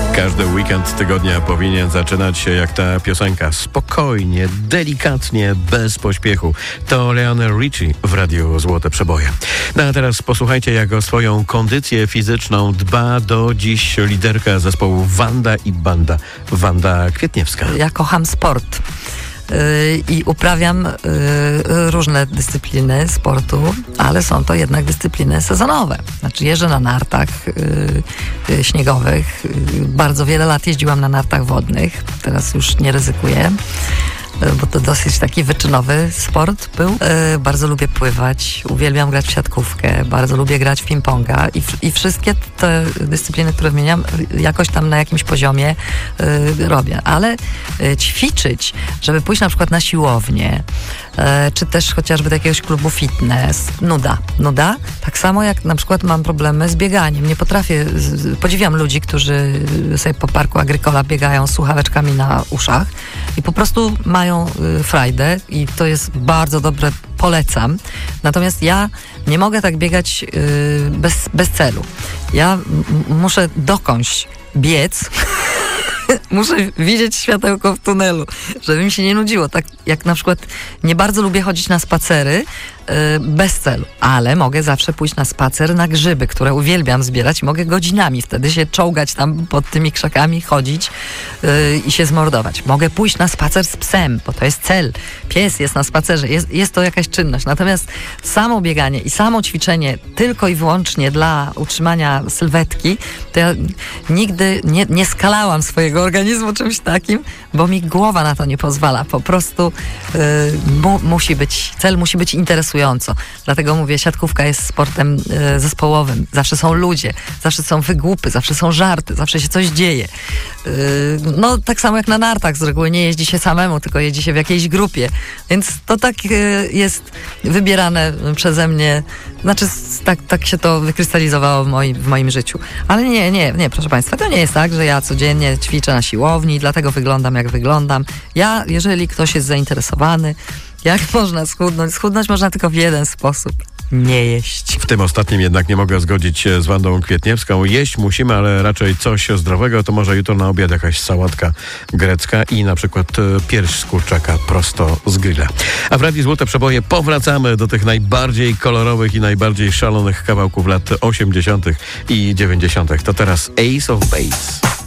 Każdy weekend tygodnia powinien zaczynać się jak ta piosenka. Spokojnie, delikatnie, bez pośpiechu. To Lionel Richie w Radiu Złote Przeboje. No a teraz posłuchajcie, jak o swoją kondycję fizyczną dba do dziś liderka zespołu Wanda i Banda, Wanda Kwietniewska. Ja kocham sport. I uprawiam różne dyscypliny sportu, ale są to jednak dyscypliny sezonowe. Znaczy jeżdżę na nartach śniegowych. Bardzo wiele lat jeździłam na nartach wodnych. Teraz już nie ryzykuję, bo to dosyć taki wyczynowy sport był. Bardzo lubię pływać, uwielbiam grać w siatkówkę, bardzo lubię grać w ping-ponga i wszystkie te dyscypliny, które wymieniam, jakoś tam na jakimś poziomie robię. Ale ćwiczyć, żeby pójść na przykład na siłownię, czy też chociażby do jakiegoś klubu fitness, nuda. Tak samo jak na przykład mam problemy z bieganiem. Nie potrafię, podziwiam ludzi, którzy sobie po parku Agrykola biegają z słuchaweczkami na uszach i po prostu mają frajdę i to jest bardzo dobre, polecam. Natomiast ja nie mogę tak biegać bez celu. Ja muszę dokądś biec, muszę widzieć światełko w tunelu, żeby mi się nie nudziło. Tak jak na przykład nie bardzo lubię chodzić na spacery bez celu, ale mogę zawsze pójść na spacer na grzyby, które uwielbiam zbierać i mogę godzinami wtedy się czołgać tam pod tymi krzakami, chodzić i się zmordować. Mogę pójść na spacer z psem, bo to jest cel. Pies jest na spacerze, jest to jakaś czynność. Natomiast samo bieganie i samo ćwiczenie tylko i wyłącznie dla utrzymania sylwetki, to ja nigdy nie skalałam swojego organizmu czymś takim, bo mi głowa na to nie pozwala. Po prostu cel musi być interesujący. Dlatego mówię, siatkówka jest sportem zespołowym. Zawsze są ludzie, zawsze są wygłupy, zawsze są żarty, zawsze się coś dzieje. No tak samo jak na nartach, z reguły nie jeździ się samemu, tylko jeździ się w jakiejś grupie. Więc to tak jest wybierane przeze mnie. Znaczy tak się to wykrystalizowało w moim życiu. Ale nie, proszę Państwa, to nie jest tak, że ja codziennie ćwiczę na siłowni i dlatego wyglądam jak wyglądam. Jeżeli ktoś jest zainteresowany, jak można schudnąć? Schudnąć można tylko w jeden sposób. Nie jeść. W tym ostatnim jednak nie mogę zgodzić się z Wandą Kwietniewską. Jeść musimy, ale raczej coś zdrowego. To może jutro na obiad jakaś sałatka grecka i na przykład pierś z kurczaka prosto z grilla. A w Radiu Złote Przeboje powracamy do tych najbardziej kolorowych i najbardziej szalonych kawałków lat 80. i 90. To teraz Ace of Base.